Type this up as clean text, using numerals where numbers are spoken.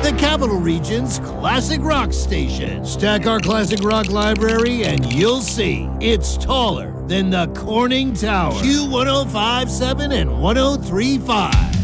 the Capital Region's classic rock station. Stack our classic rock library and you'll see it's taller than the Corning Tower. Q1057 and 1035.